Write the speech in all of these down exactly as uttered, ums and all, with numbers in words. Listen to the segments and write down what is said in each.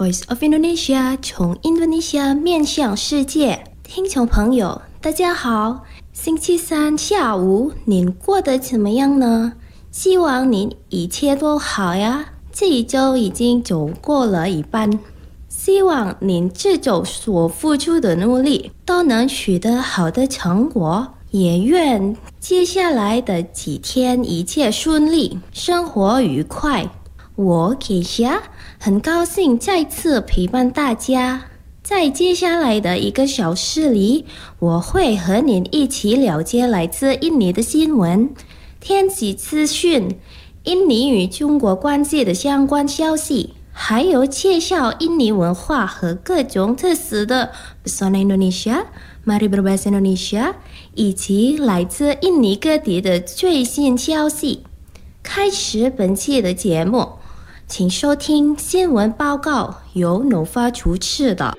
Voice of Indonesia 从 Indonesia 面向世界。听众朋友，大家好，星期三下午您过得怎么样呢？希望您一切都好呀。这一周已经走过了一半，希望您这周所付出的努力都能取得好的成果，也愿接下来的几天一切顺利，生活愉快。我给霞很高兴再次陪伴大家，在接下来的一个小时里，我会和您一起了解来自印尼的新闻、天气资讯、印尼与中国关系的相关消息，还有介绍印尼文化和各种特色的 Pesona Indonesia、Mari Berbahasa Indonesia 以及来自印尼各地的最新消息。开始本期的节目，请收听新闻报告，由 Nova 主持的。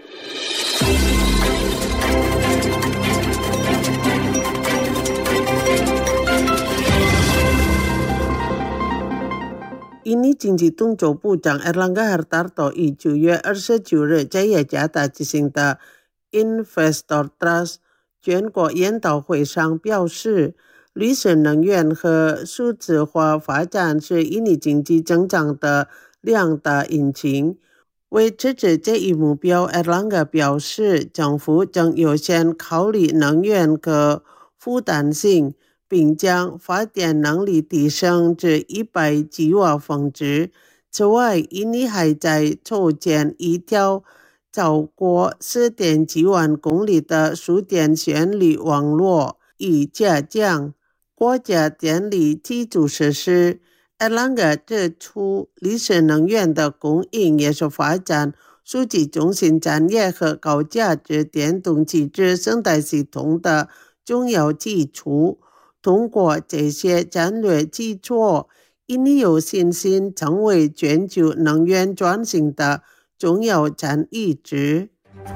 印尼经济动作部长 Airlangga Hartarto 于九月二十九日在雅加达举行的 Investor Trust 全国研讨会上表示，绿色能源和数字化发展是印尼经济增长的两大引擎。为支持这一目标， Airlangga 表示，政府将优先考虑能源可负担性，并将发电能力提升至一百吉瓦峰值。此外，印尼还在筹建一条超过 四点几万公里的输电线路网络，以加强国家电力基础设施。Airlangga 指出，绿色能源的供应也是发展数据中心产业和高价值电动汽车生态系统的重要基础。通过这些战略基础，印尼有信心成为全球能源转型的重要参与者。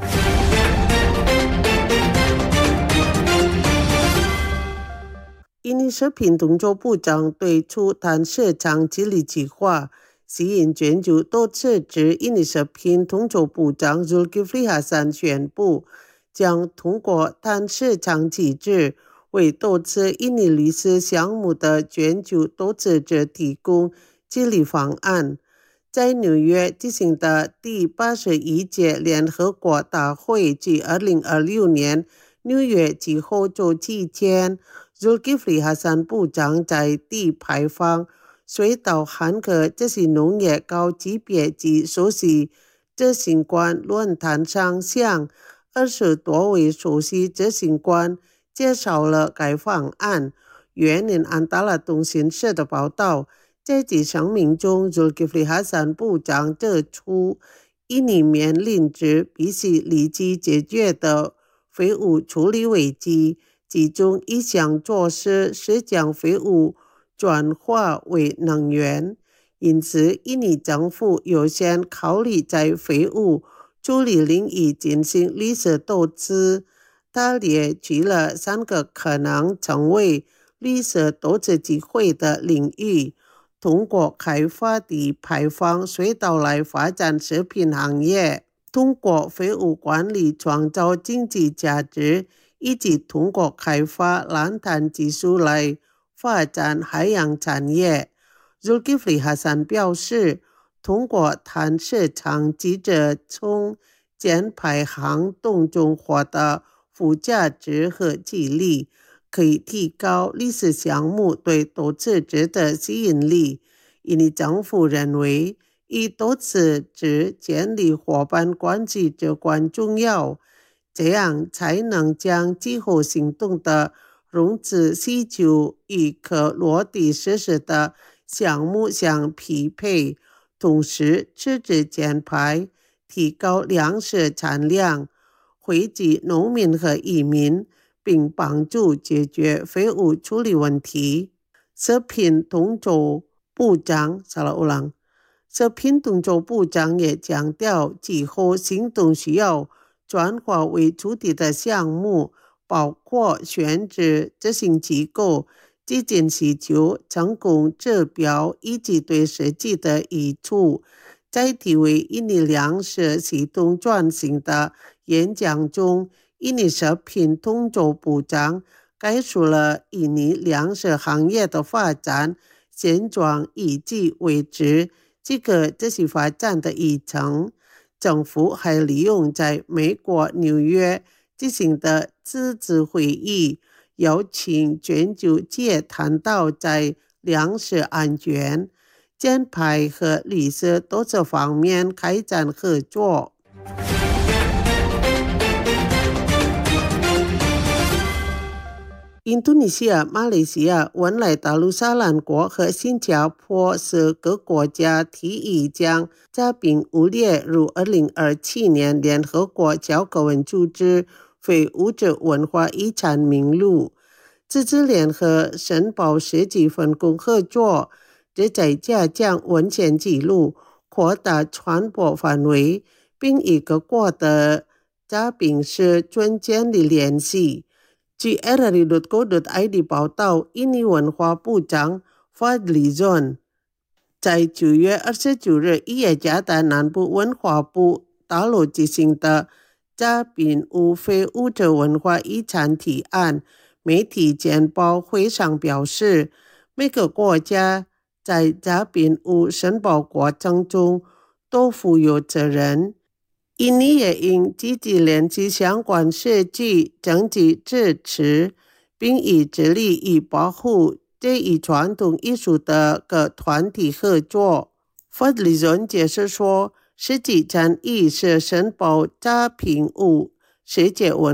印尼食品动作部长推出碳市场治理计划，吸引全球多次指印尼食品动作部长 Zulkifli Hasan 宣布，将通过碳市场机制为多次印尼绿色项目的全球投资者提供治理方案。在纽约举行的第八十一届联合国大会暨二零二六年纽约气候周期间， Zulkifli Hasan 部长在低排放水稻含可这些农业高级别及首席执行官论坛上向二十多位首席执行官介绍了该方案。原年安达拉通讯社的报道，在其声明中， Zulkifli Hasan 部长指出，印尼面临着必须立即解决的废物处理危机，其中一项措施是将废物转化为能源。因此，印尼政府优先考虑在废物处理领域进行绿色投资。他列举了三个可能成为绿色投资机会的领域，通过开发低排放水稻来发展食品行业，通过废物管理创造经济价值，以及通过开发蓝碳技术来发展海洋产业。 Zulkifli Hasan 表示，通过碳市场机制从减排行动中获得附加值和激励，可以提高绿色项目对投资者的吸引力。印尼政府认为，与投资者建立伙伴关系至关重要，这样才能将气候行动的融资需求与可落地实施的项目相匹配，同时支持减排，提高粮食产量，惠及农民和移民，并帮助解决废物处理问题。食品动作部长 salah ulang 食品动作部长也强调，气候行动需要转化为主体的项目，包括选址、执行机构、基金需求、成功指标以及对实际的益处。 在题为印尼粮食系统转型的演讲中，印尼食品通筹部长概述了印尼粮食行业的发展现状以及未知，这个这是发展的议程。政府还利用在美国纽约进行的自治会议，邀请全球界谈到在粮食安全、减排和绿色多个方面开展合作。印度尼西亚、马来西亚、文莱大陆沙兰国和新加坡是各国家提议将虾饼污列入二零二七年联合国教科文组织非物质文化遗产名录。自治联合申报实际分工合作，旨在加强文献记录，扩大传播范围，并与各国的虾饼师准建立联系。据 r r i dot co dot i d 报道，印尼文化部长 Fadlizon 在九月二十九日伊耶加达南部文化部大楼进行的虾饼污非物质文化遗产提案媒体简报会上表示，每个国家在虾饼污申报过程中都负有责任。印尼也应积极联系相关社区争取支持，并以致力于保护这一传统艺术的各团体合作。Fadlizon 解释说，实际倡议是申报虾饼污世界文